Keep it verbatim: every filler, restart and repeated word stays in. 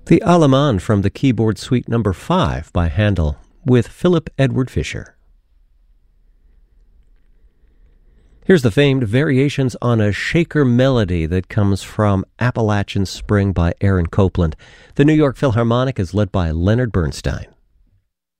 The Allemande from the keyboard suite number five by Handel with Philip Edward Fischer. Here's the famed Variations on a Shaker Melody that comes from Appalachian Spring by Aaron Copland. The New York Philharmonic is led by Leonard Bernstein.